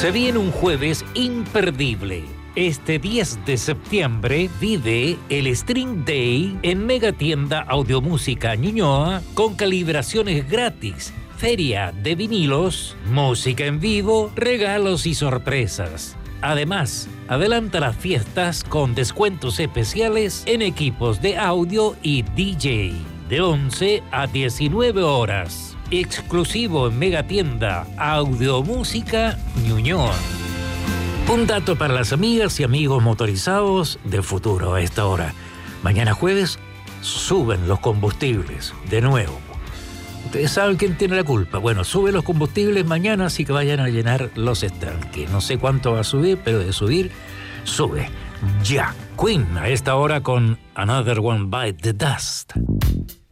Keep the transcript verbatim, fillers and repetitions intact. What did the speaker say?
Se viene un jueves imperdible. Este diez de septiembre vive el String Day en Megatienda Audiomúsica Ñuñoa con calibraciones gratis, feria de vinilos, música en vivo, regalos y sorpresas. Además, adelanta las fiestas con descuentos especiales en equipos de audio y D J de once a diecinueve horas. Exclusivo en Megatienda Audiomúsica Ñuñoa. Un dato para las amigas y amigos motorizados de Futuro a esta hora. Mañana jueves suben los combustibles de nuevo. Ustedes saben quién tiene la culpa. Bueno, suben los combustibles mañana, así que vayan a llenar los estanques. No sé cuánto va a subir, pero de subir, sube. Ya. Queen a esta hora con Another One Bite the Dust.